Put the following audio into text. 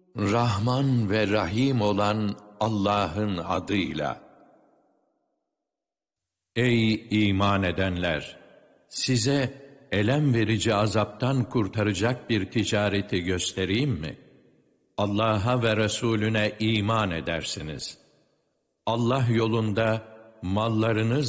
Rahman ve Rahim olan Allah'ın adıyla. Ey iman edenler! Size elem verici azaptan kurtaracak bir ticareti göstereyim mi? Allah'a ve Resulüne iman edersiniz. Allah yolunda mallarınız